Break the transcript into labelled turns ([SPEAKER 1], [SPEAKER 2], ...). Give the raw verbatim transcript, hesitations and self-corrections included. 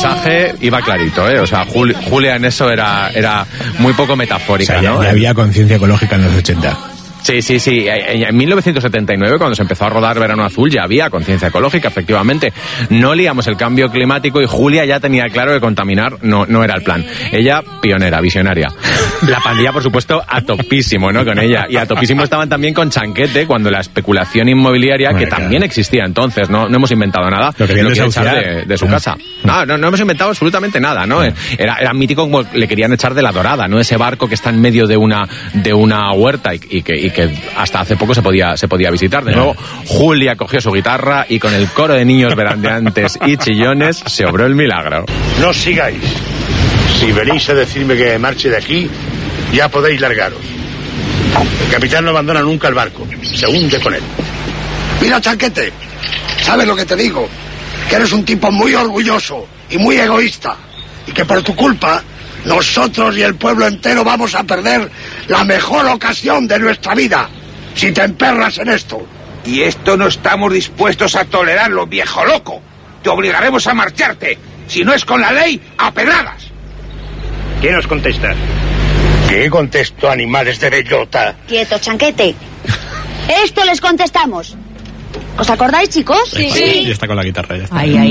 [SPEAKER 1] mensaje iba clarito, ¿eh? O sea, Jul- Julia en eso era, era muy poco metafórica,
[SPEAKER 2] o sea, ya,
[SPEAKER 1] ¿no?
[SPEAKER 2] ya había conciencia ecológica en los ochenta.
[SPEAKER 1] Sí, sí, sí. En mil novecientos setenta y nueve, cuando se empezó a rodar Verano Azul, ya había conciencia ecológica, efectivamente. No liamos el cambio climático y Julia ya tenía claro que contaminar no, no era el plan. Ella, pionera, visionaria. La pandilla, por supuesto, a topísimo, ¿no? Con ella. Y a topísimo estaban también con Chanquete, cuando la especulación inmobiliaria, bueno, que claro, también existía entonces, ¿no? No hemos inventado nada.
[SPEAKER 2] Lo que
[SPEAKER 1] lo quieren echar de, de su
[SPEAKER 2] no.
[SPEAKER 1] casa. No, no, no hemos inventado absolutamente nada, ¿no? no. Era, era mítico como le querían echar de La Dorada, ¿no? Ese barco que está en medio de una, de una huerta y, y que... Y que hasta hace poco se podía se podía visitar. De nuevo, Julia cogió su guitarra y con el coro de niños verandeantes y chillones se obró el milagro.
[SPEAKER 3] No sigáis. Si venís a decirme que marche de aquí, ya podéis largaros. El capitán no abandona nunca el barco. Se hunde con él.
[SPEAKER 4] Mira, Chanquete, ¿sabes lo que te digo? Que eres un tipo muy orgulloso y muy egoísta. Y que por tu culpa... nosotros y el pueblo entero vamos a perder la mejor ocasión de nuestra vida si te emperras en esto.
[SPEAKER 5] Y esto no estamos dispuestos a tolerarlo, viejo loco. Te obligaremos a marcharte. Si no es con la ley, a pedradas.
[SPEAKER 3] ¿Quién os contesta? ¿Qué contesto, animales de bellota?
[SPEAKER 6] Quieto, Chanquete. Esto les contestamos. ¿Os acordáis, chicos?
[SPEAKER 2] Sí. sí. Ya está con la guitarra, ya está.
[SPEAKER 6] Ahí, ahí.